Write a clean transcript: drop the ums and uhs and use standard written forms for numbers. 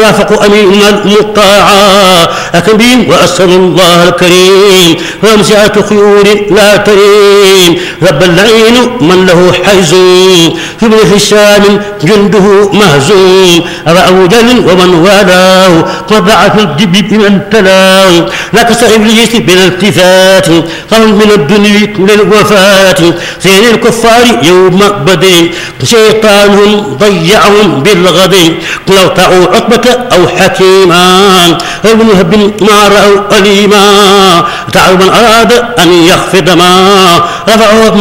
وافق أمين المطاعا أكبين وأسأل الله الكريم ومسعة خيول لا ترين رب اللعين من له حيز في ابن هشام جنده مهزوم أبا جل ومن والاه وضعف الدب بمن تلاه لا كسر إبليس بالالتفات قام من الدنيا للوفاة سير الكفار يوم بدر شيطانهم ضيعهم بالغد لو طاعوا عقبة أو حكيما ابن هب ما رأوا أليما تعالوا من أراد أن يخفض ما رفعوا